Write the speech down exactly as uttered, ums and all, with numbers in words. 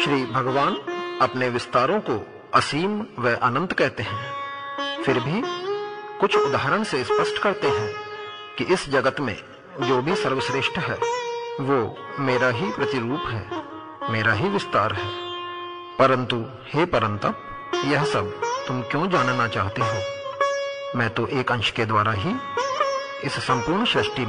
श्री भगवान अपने विस्तारों को असीम व अनंत कहते हैं, फिर भी कुछ उदाहरण से स्पष्ट करते हैं कि इस जगत में जो भी सर्वश्रेष्ठ है वो मेरा ही प्रतिरूप है, मेरा ही विस्तार है। परंतु हे परंतप, यह सब तुम क्यों जानना चाहते हो? मैं तो एक अंश के द्वारा ही इस संपूर्ण सृष्टि